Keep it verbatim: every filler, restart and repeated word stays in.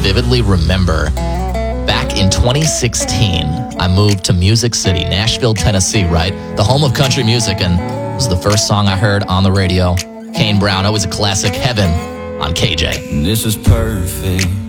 vividly remember back in twenty sixteen, I moved to Music City, Nashville, Tennessee, right? The home of country music, and it was the first song I heard on the radio. Kane Brown, always a classic, Heaven on K J. This is perfect.